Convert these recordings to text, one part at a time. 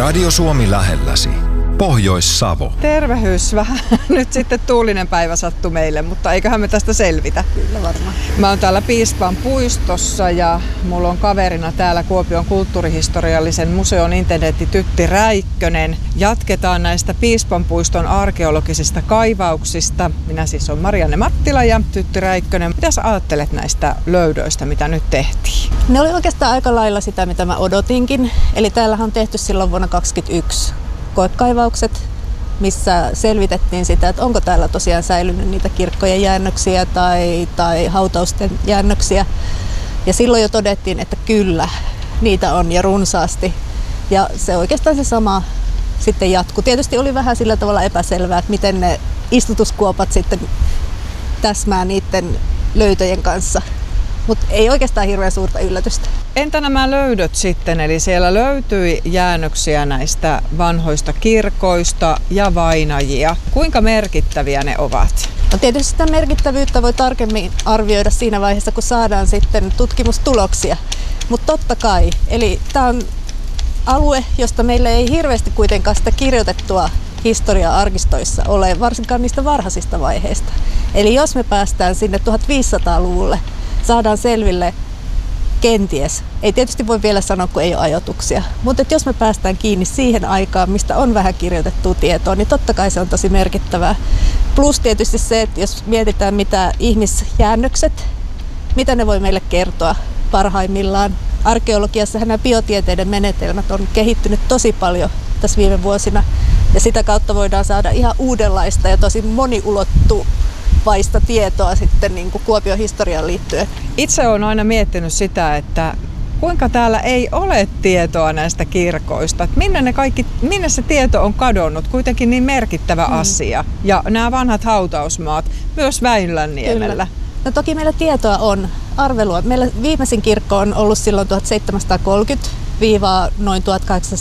Radio Suomi lähelläsi. Pohjois-Savo. Tervehys. Vähän nyt sitten tuulinen päivä sattui meille, mutta eiköhän me tästä selvitä. Kyllä varmaan. Mä oon täällä Piispan puistossa ja mulla on kaverina täällä Kuopion kulttuurihistoriallisen museon intendentti Tytti Räikkönen. Jatketaan näistä Piispan puiston arkeologisista kaivauksista. Minä siis on Marianne Mattila ja Tytti Räikkönen. Mitä sä ajattelet näistä löydöistä, mitä nyt tehtiin? Ne oli oikeastaan aika lailla sitä, mitä mä odotinkin. Eli täällähän on tehty silloin vuonna 2021 koekaivaukset, missä selvitettiin sitä, että onko täällä tosiaan säilynyt niitä kirkkojen jäännöksiä tai hautausten jäännöksiä. Ja silloin jo todettiin, että kyllä, niitä on ja runsaasti. Ja se oikeastaan se sama sitten jatkui. Tietysti oli vähän sillä tavalla epäselvää, että miten ne istutuskuopat sitten täsmää niiden löytöjen kanssa. Mutta ei oikeastaan hirveän suurta yllätystä. Entä nämä löydöt sitten? Eli siellä löytyi jäännöksiä näistä vanhoista kirkoista ja vainajia. Kuinka merkittäviä ne ovat? No tietysti sitä merkittävyyttä voi tarkemmin arvioida siinä vaiheessa, kun saadaan sitten tutkimustuloksia. Mutta totta kai, eli tämä on alue, josta meillä ei hirveästi kuitenkaan sitä kirjoitettua historiaa arkistoissa ole, varsinkaan niistä varhaisista vaiheista. Eli jos me päästään sinne 1500-luvulle, saadaan selville kenties, ei tietysti voi vielä sanoa, kun ei ole ajoituksia, mutta jos me päästään kiinni siihen aikaan, mistä on vähän kirjoitettua tietoa, niin totta kai se on tosi merkittävää. Plus tietysti se, että jos mietitään mitä ihmisjäännökset, mitä ne voi meille kertoa parhaimmillaan. Arkeologiassa nämä biotieteiden menetelmät on kehittynyt tosi paljon tässä viime vuosina ja sitä kautta voidaan saada ihan uudenlaista ja tosi moniulottuvaista tietoa sitten niin kuin Kuopion historiaan liittyen. Itse olen aina miettinyt sitä, että kuinka täällä ei ole tietoa näistä kirkoista. Että minne se tieto on kadonnut, kuitenkin niin merkittävä asia. Ja nämä vanhat hautausmaat, myös Väinlänniemellä. No toki meillä tietoa on, arvelua. Meillä viimeisin kirkko on ollut silloin 1730 noin 1815-17,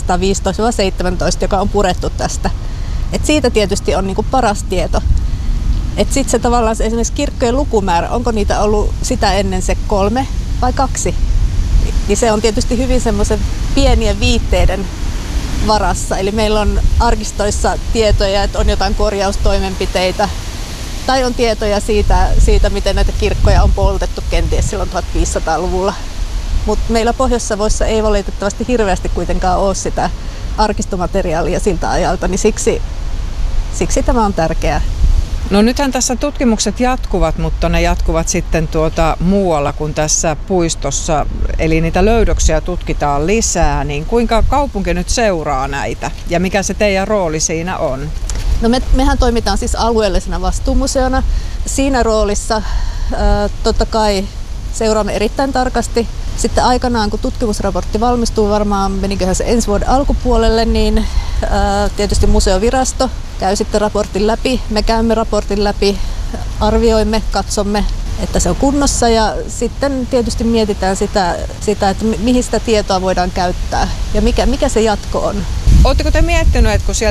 joka on purettu tästä. Et siitä tietysti on niinku paras tieto. Sitten se tavallaan esimerkiksi kirkkojen lukumäärä, onko niitä ollut sitä ennen se 3 vai 2? Niin se on tietysti hyvin semmoisen pienien viitteiden varassa. Eli meillä on arkistoissa tietoja, että on jotain korjaustoimenpiteitä. Tai on tietoja siitä, miten näitä kirkkoja on poltettu kenties silloin 1500-luvulla. Mutta meillä Pohjois-Savossa ei valitettavasti hirveästi kuitenkaan ole sitä arkistomateriaalia siltä ajalta, niin siksi tämä on tärkeää. No nythän tässä tutkimukset jatkuvat, mutta ne jatkuvat sitten muualla kuin tässä puistossa. Eli niitä löydöksiä tutkitaan lisää, niin kuinka kaupunki nyt seuraa näitä ja mikä se teidän rooli siinä on? No mehän toimitaan siis alueellisena vastuumuseona. Siinä roolissa totta kai seuraamme erittäin tarkasti. Sitten aikanaan, kun tutkimusraportti valmistuu, varmaan meniköhän se ensi vuoden alkupuolelle, niin tietysti museovirasto käy sitten raportin läpi. Me käymme raportin läpi, arvioimme, katsomme, että se on kunnossa ja sitten tietysti mietitään sitä että mihin sitä tietoa voidaan käyttää ja mikä se jatko on. Oletteko te miettinyt, että kun sieltä